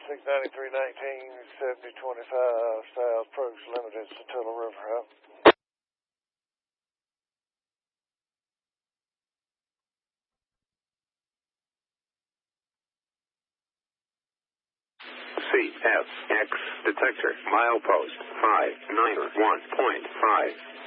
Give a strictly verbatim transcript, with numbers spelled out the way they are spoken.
six ninety-three nineteen, seventy twenty-five, South Approach Limited, Satilla River Hub. C F X detector milepost five nine one point five.